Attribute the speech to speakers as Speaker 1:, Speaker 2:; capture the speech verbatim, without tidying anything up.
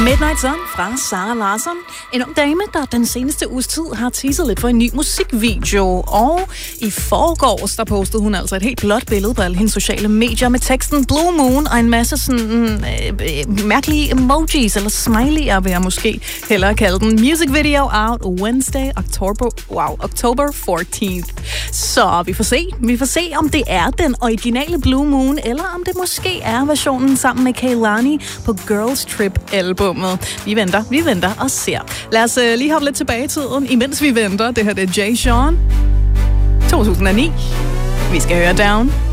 Speaker 1: Midnight Sun fra Sara Larsson. En ung dame, der den seneste uges tid har teaset lidt for en ny musikvideo. Og i forgårs, der postede hun altså et helt blåt billede på alle hendes sociale medier med teksten Blue Moon og en masse sådan øh, øh, mærkelige emojis, eller smiley'er vil jeg måske hellere kalde den. Music video out Wednesday, October, wow, October fourteenth. Så vi får se. Vi får se, om det er den originale Blue Moon, eller om det måske er versionen sammen med Kehlani på Girls Trip-albummet. Vi venter, vi venter og ser. Lad os uh, lige hoppe lidt tilbage i tiden, imens vi venter. Det her det er Jay Sean. to tusind og ni. Vi skal høre Down.